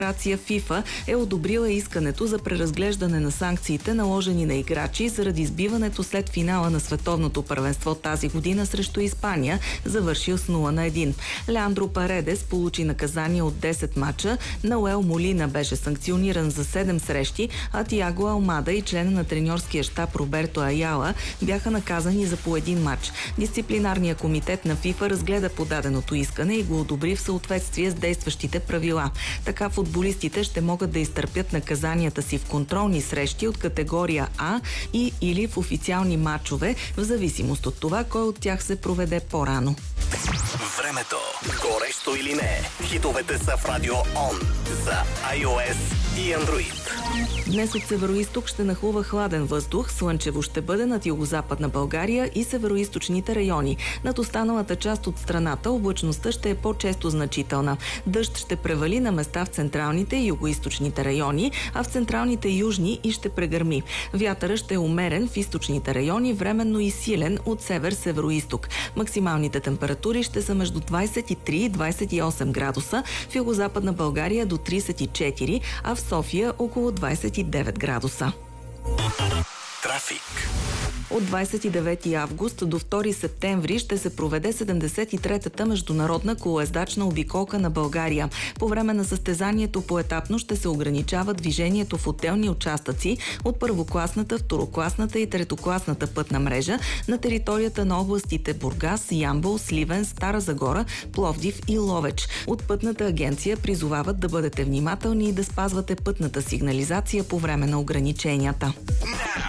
Федерация ФИФА е одобрила искането за преразглеждане на санкциите, наложени на играчи заради избиването след финала на световното първенство тази година срещу Испания, завършил с 0-1. Леандро Паредес получи наказание от 10 мача, Науел Молина беше санкциониран за 7 срещи, а Тиаго Алмада и члена на треньорския щаб Роберто Аяла бяха наказани за по един мач. Дисциплинарният комитет на ФИФА разгледа подаденото искане и го одобри в съответствие с действащите правила. Така футболистите ще могат да изтърпят наказанията си в контролни срещи от категория А и или в официални матчове, в зависимост от това кой от тях се проведе по-рано. Времето. Горещо или не? Хитовете са в Радио Он за iOS и Android. Днес от североизток ще нахлува хладен въздух, слънчево ще бъде над югозападна България и североизточните райони. Над останалата част от страната облачността ще е по-често значителна. Дъжд ще превали на места в централните и югоизточните райони, а в централните южни и ще прегърми. Вятърът ще е умерен в източните райони, временно и силен от север-североизток. Максималните температури ще са между 23 и 28 градуса, в югозападна България до 34, а в София около 29 градуса. Трафик. От 29 август до 2 септември ще се проведе 73-та международна колоездачна обиколка на България. По време на състезанието поетапно ще се ограничава движението в отделни участъци от първокласната, второкласната и третокласната пътна мрежа на територията на областите Бургас, Ямбол, Сливен, Стара Загора, Пловдив и Ловеч. От Пътната агенция призовават да бъдете внимателни и да спазвате пътната сигнализация по време на ограниченията.